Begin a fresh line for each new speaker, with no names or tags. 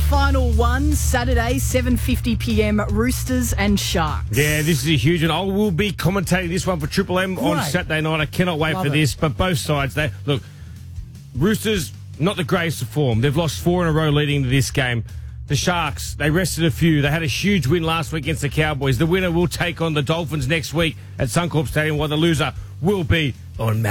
final one, Saturday, 7:50pm, Roosters and Sharks.
Yeah, this is a huge one. I will be commentating this one for Triple M on Saturday night. I cannot wait for this. But both sides, look, Roosters, not the greatest of form. They've lost 4 in a row leading to this game. The Sharks, they rested a few. They had a huge win last week against the Cowboys. The winner will take on the Dolphins next week at Suncorp Stadium, while the loser will be on